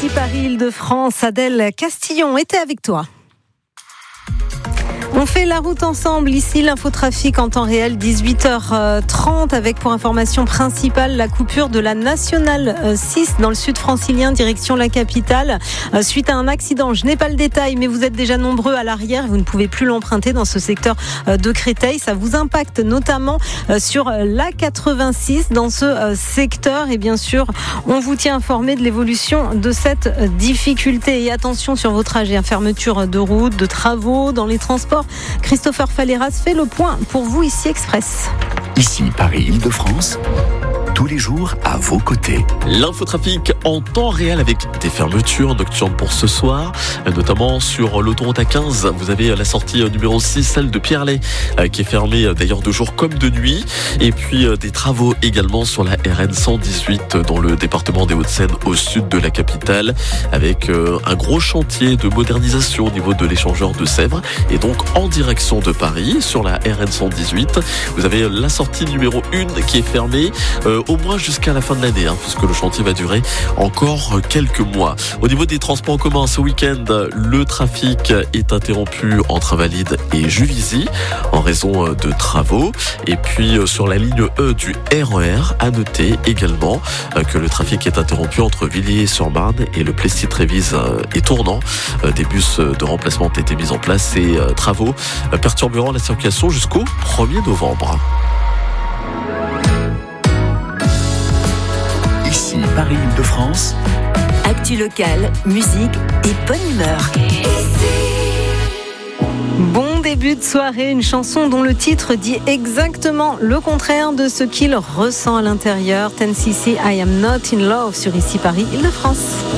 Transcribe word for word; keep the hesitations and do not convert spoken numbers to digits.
Paris-Île-de-France, Adèle Castillon était avec toi. On fait la route ensemble, ici l'infotrafic en temps réel, dix-huit heures trente, avec pour information principale la coupure de la Nationale six dans le sud francilien, direction la capitale, suite à un accident. Je n'ai pas le détail, mais vous êtes déjà nombreux à l'arrière, vous ne pouvez plus l'emprunter dans ce secteur de Créteil. Ça vous impacte notamment sur l'A quatre-vingt-six dans ce secteur, et bien sûr, on vous tient informé de l'évolution de cette difficulté. Et attention sur vos trajets, fermeture de routes, de travaux dans les transports. Christopher Falleras fait le point pour vous ici Express. Ici Paris-Île-de-France, tous les jours à vos côtés. L'infotrafic en temps réel avec des fermetures nocturnes pour ce soir, notamment sur l'autoroute A quinze. Vous avez la sortie numéro six, celle de Pierrelet, qui est fermée d'ailleurs de jour comme de nuit. Et puis des travaux également sur la R N cent dix-huit dans le département des Hauts-de-Seine au sud de la capitale, avec un gros chantier de modernisation au niveau de l'échangeur de Sèvres. Et donc en direction de Paris, sur la R N cent dix-huit, vous avez la sortie numéro un qui est fermée euh, au moins jusqu'à la fin de l'année, hein, puisque le chantier va durer encore quelques mois. Au niveau des transports en commun, ce week-end, le trafic est interrompu entre Invalides et Juvisy en raison de travaux. Et puis sur la ligne E du R E R, à noter également que le trafic est interrompu entre Villiers-sur-Marne et le Plessis-Trévise et Tournant. Des bus de remplacement ont été mis en place. Ces travaux perturberont la circulation jusqu'au premier novembre. Ici Paris-Île-de-France. Actu locale, musique et bonne humeur. Bon début de soirée, une chanson dont le titre dit exactement le contraire de ce qu'il ressent à l'intérieur. ten C C, I am not in love sur Ici Paris-Île-de-France.